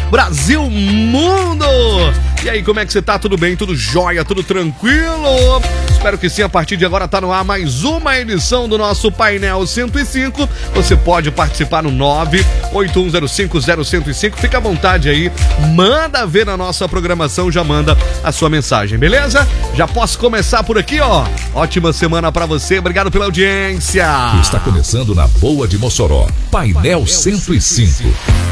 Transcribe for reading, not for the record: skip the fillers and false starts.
Brasil, mundo! E aí, como é que você tá? Tudo bem? Tudo jóia? Tudo tranquilo? Espero que sim. A partir de agora tá no ar mais uma edição do nosso Painel 105. Você pode participar no 981050105. Fica à vontade aí. Manda ver na nossa programação, já manda a sua mensagem, beleza? Já posso começar por aqui, ó. Ótima semana pra você. Obrigado pela audiência. Está começando na Boa de Mossoró. Painel 105.